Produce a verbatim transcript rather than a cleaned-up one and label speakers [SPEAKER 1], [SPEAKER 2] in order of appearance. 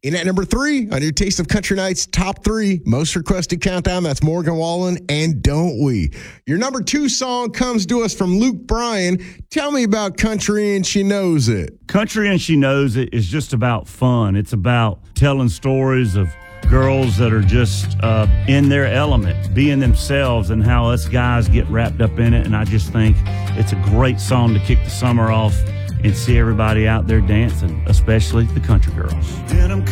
[SPEAKER 1] In at number three, on your Taste of Country Nights top three, most requested countdown, that's Morgan Wallen and Don't We. Your number two song comes to us from Luke Bryan. Tell me about Country and She Knows It.
[SPEAKER 2] Country and She Knows It is just about fun. It's about telling stories of girls that are just uh, in their element, being themselves, and how us guys get wrapped up in it. And I just think it's a great song to kick the summer off and see everybody out there dancing, especially the country girls.
[SPEAKER 3] Denim